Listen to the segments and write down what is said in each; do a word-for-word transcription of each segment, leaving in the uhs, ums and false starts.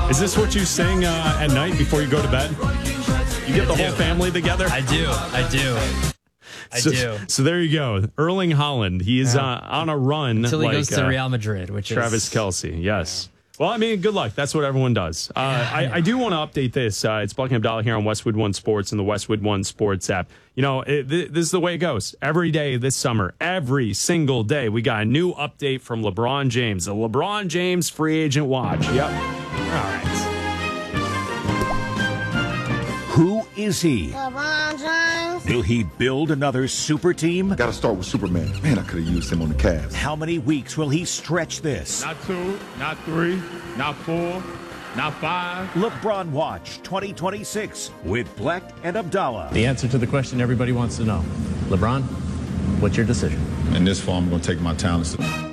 Is this what you sing uh, at night before you go to bed? You get the whole family together? I do. I do. I so, do. So there you go. Erling Haaland. He's yeah. uh, on a run. Until he like, goes to uh, Real Madrid, which Travis is... Travis Kelce, yes. Well, I mean, good luck. That's what everyone does. Uh, yeah, I, I do want to update this. Uh, it's Buckingham Dollar here on Westwood One Sports and the Westwood One Sports app. You know, it, th- this is the way it goes. Every day this summer, every single day, we got a new update from LeBron James. The LeBron James Free Agent Watch. Yep. All right. Who is he? LeBron James. Will he build another super team? Got to start with Superman. Man, I could have used him on the Cavs. How many weeks will he stretch this? Not two, not three, not four, not five. LeBron Watch twenty twenty-six with Black and Abdallah. The answer to the question everybody wants to know. LeBron, what's your decision? In this form, I'm going to take my talents.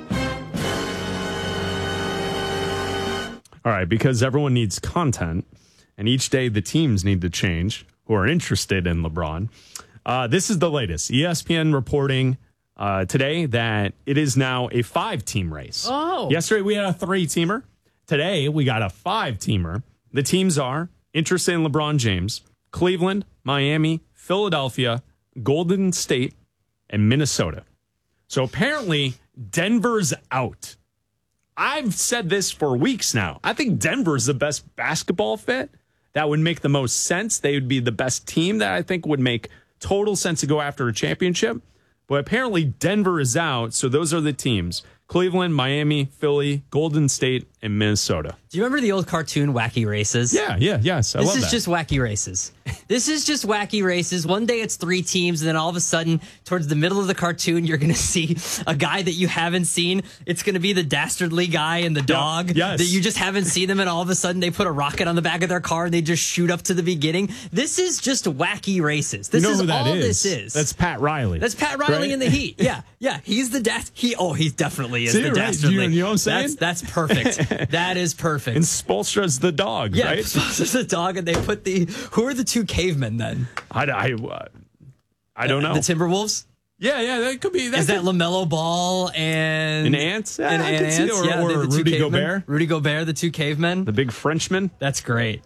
All right, because everyone needs content, and each day the teams need to change who are interested in LeBron. Uh, this is the latest. E S P N reporting uh, today that it is now a five-team race. Oh. Yesterday we had a three-teamer. Today we got a five-teamer. The teams are interested in LeBron James, Cleveland, Miami, Philadelphia, Golden State, and Minnesota. So apparently Denver's out. I've said this for weeks now. I think Denver's the best basketball fit. That would make the most sense. They would be the best team that I think would make total sense to go after a championship. But apparently Denver is out, so those are the teams. Cleveland, Miami, Philly, Golden State, and Minnesota. Do you remember the old cartoon Wacky Races? Yeah, yeah, yes. I this love is that. just Wacky Races. This is just Wacky Races. One day it's three teams, and then all of a sudden, towards the middle of the cartoon, you're going to see a guy that you haven't seen. It's going to be the dastardly guy and the dog yes. that you just haven't seen them, and all of a sudden they put a rocket on the back of their car and they just shoot up to the beginning. This is just Wacky Races. This you know is who that all is? this is. That's Pat Riley. That's Pat Riley right? in the Heat. Yeah, yeah. He's the dast. He oh, he definitely is See, the right? dastardly. You, you know what I'm saying? That's, that's perfect. That is perfect. And Spoelstra's the dog, Yeah, right? Spoelstra's the dog, and they put the who are the two cavemen then? I, I, uh, I don't know. The Timberwolves? Yeah, yeah, that could be. That Is could, that LaMelo Ball and and Ants? Yeah, and, I and can see Ants? it. Or, yeah, or they're the two Rudy cavemen. Gobert, Rudy Gobert, the two cavemen. the big Frenchman. That's great.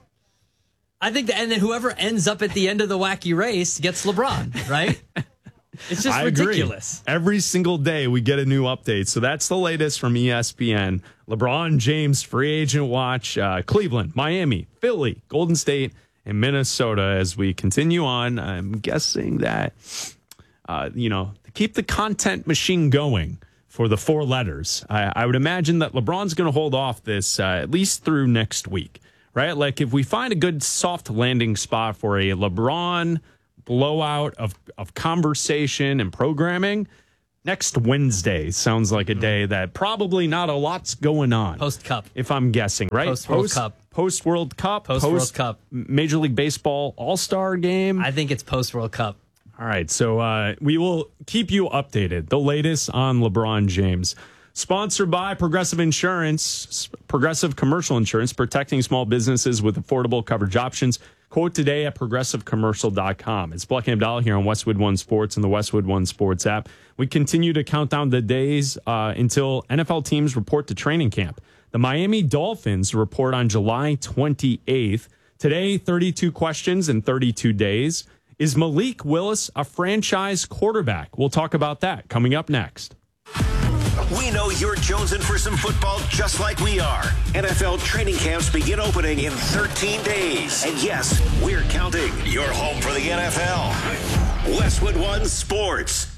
I think that, and then whoever ends up at the end of the wacky race gets LeBron, right? It's just I ridiculous. Agree. Every single day we get a new update. So that's the latest from E S P N. LeBron James Free Agent Watch, uh, Cleveland, Miami, Philly, Golden State, and Minnesota. As we continue on, I'm guessing that, uh, you know, to keep the content machine going for the four letters, I, I would imagine that LeBron's going to hold off this uh, at least through next week, right? Like if we find a good soft landing spot for a LeBron blowout of, of conversation and programming, next Wednesday sounds like a day that probably not a lot's going on. Post Cup. If I'm guessing, right? Post World Cup. Post World Cup. Post World Cup. Major League Baseball All-Star Game. I think it's post World Cup. All right. So uh, we will keep you updated. The latest on LeBron James. Sponsored by Progressive Insurance, Progressive Commercial Insurance, protecting small businesses with affordable coverage options. Quote today at progressive commercial dot com. It's Black and Abdallah here on Westwood One Sports and the Westwood One Sports app. We continue to count down the days uh, until N F L teams report to training camp. The Miami Dolphins report on July twenty-eighth. Today, thirty-two questions in thirty-two days. Is Malik Willis a franchise quarterback? We'll talk about that coming up next. We know you're jonesing for some football just like we are. N F L training camps begin opening in thirteen days. And yes, we're counting. You're home for the N F L. Westwood One Sports.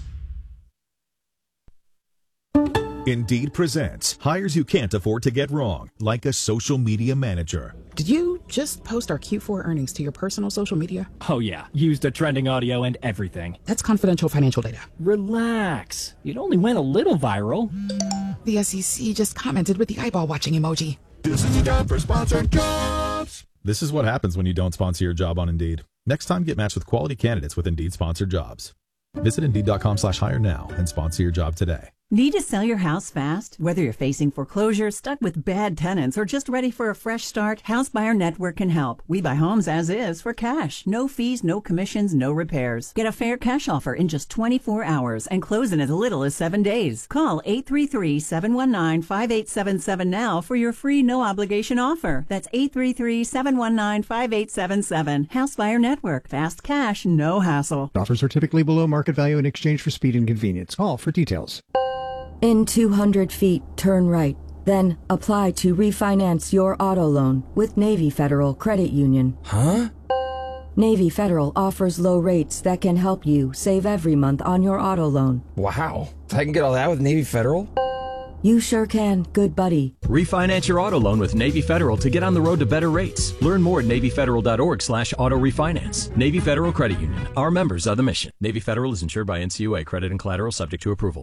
Indeed presents hires you can't afford to get wrong, like a social media manager. Did you just post our Q four earnings to your personal social media? Oh yeah, used the trending audio and everything. That's confidential financial data. Relax. It only went a little viral. The S E C just commented with the eyeball watching emoji. This is the job for sponsored jobs. This is what happens when you don't sponsor your job on Indeed. Next time, get matched with quality candidates with Indeed sponsored jobs. Visit Indeed.com slash hire now and sponsor your job today. Need to sell your house fast? Whether you're facing foreclosure, stuck with bad tenants, or just ready for a fresh start, House Buyer Network can help. We buy homes as is for cash. No fees, no commissions, no repairs. Get a fair cash offer in just twenty-four hours and close in as little as seven days. Call eight three three, seven one nine, five eight seven seven now for your free no-obligation offer. That's eight three three, seven one nine, five eight seven seven. House Buyer Network. Fast cash, no hassle. Offers are typically below market value in exchange for speed and convenience. Call for details. In two hundred feet, turn right. Then apply to refinance your auto loan with Navy Federal Credit Union. Huh? Navy Federal offers low rates that can help you save every month on your auto loan. Wow. I can get all that with Navy Federal? You sure can, good buddy. Refinance your auto loan with Navy Federal to get on the road to better rates. Learn more at NavyFederal.org slash auto refinance. Navy Federal Credit Union. Our members are the mission. Navy Federal is insured by N C U A. Credit and collateral subject to approval.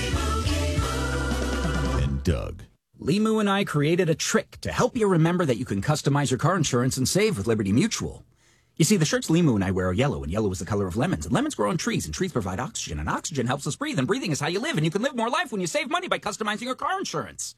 Doug. Limu and I created a trick to help you remember that you can customize your car insurance and save with Liberty Mutual. You see, the shirts Limu and I wear are yellow, and yellow is the color of lemons, and lemons grow on trees, and trees provide oxygen, and oxygen helps us breathe, and breathing is how you live, and you can live more life when you save money by customizing your car insurance.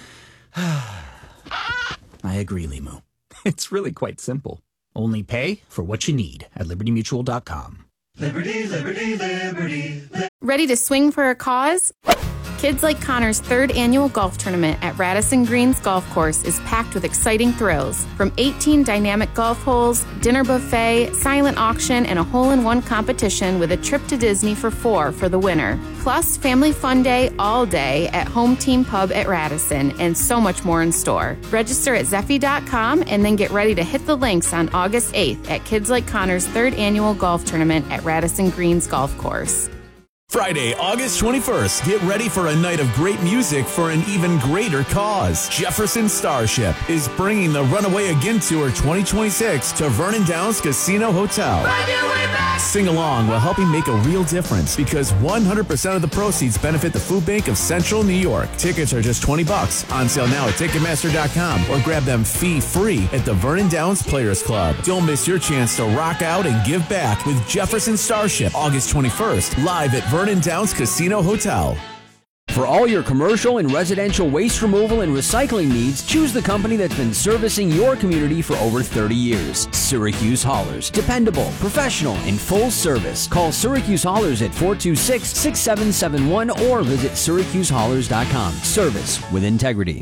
I agree, Limu. It's really quite simple. Only pay for what you need at Liberty Mutual dot com. Liberty, Liberty, Liberty, Liberty. Ready to swing for a cause? Kids Like Connor's third annual golf tournament at Radisson Greens Golf Course is packed with exciting thrills. From eighteen dynamic golf holes, dinner buffet, silent auction, and a hole-in-one competition with a trip to Disney for four for the winner. Plus, family fun day all day at Home Team Pub at Radisson, and so much more in store. Register at Zeffy dot com and then get ready to hit the links on August eighth at Kids Like Connor's third annual golf tournament at Radisson Greens Golf Course. Friday, August twenty-first, get ready for a night of great music for an even greater cause. Jefferson Starship is bringing the Runaway Again Tour twenty twenty-six to Vernon Downs Casino Hotel. Sing along while helping make a real difference because one hundred percent of the proceeds benefit the Food Bank of Central New York. Tickets are just twenty bucks, on sale now at Ticketmaster dot com or grab them fee-free at the Vernon Downs Players Club. Don't miss your chance to rock out and give back with Jefferson Starship, August twenty-first, live at Vernon Vernon Downs Casino Hotel. For all your commercial and residential waste removal and recycling needs, choose the company that's been servicing your community for over thirty years. Syracuse Haulers. Dependable, professional, and full service. Call Syracuse Haulers at four two six, six seven seven one or visit Syracuse Haulers dot com. Service with integrity.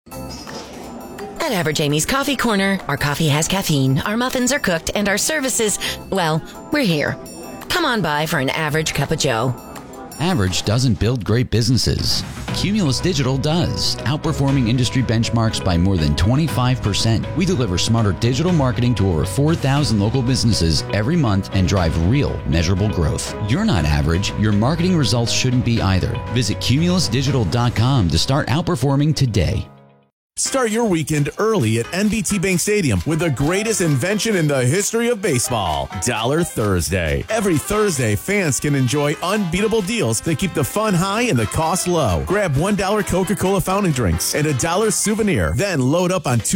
At Average Amy's Coffee Corner, our coffee has caffeine, our muffins are cooked, and our services, well, we're here. Come on by for an average cup of joe. Average doesn't build great businesses. Cumulus Digital does, outperforming industry benchmarks by more than twenty-five percent. We deliver smarter digital marketing to over four thousand local businesses every month and drive real, measurable growth. You're not average. Your marketing results shouldn't be either. Visit Cumulus Digital dot com to start outperforming today. Start your weekend early at N B T Bank Stadium with the greatest invention in the history of baseball, Dollar Thursday. Every Thursday, fans can enjoy unbeatable deals that keep the fun high and the cost low. Grab one dollar Coca-Cola fountain drinks and a dollar souvenir. Then load up on two